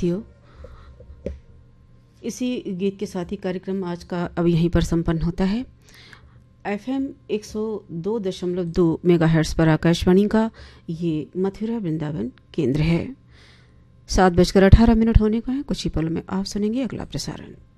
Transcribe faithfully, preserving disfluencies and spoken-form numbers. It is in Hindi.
साथियों, इसी गीत के साथ ही कार्यक्रम आज का अब यहीं पर संपन्न होता है। एफ एम एक सौ दो दशमलव दो मेगाहर्ट्ज़ पर आकाशवाणी का ये मथुरा वृंदावन केंद्र है। सात बजकर अठारह मिनट होने को है। कुछ ही पलों में आप सुनेंगे अगला प्रसारण।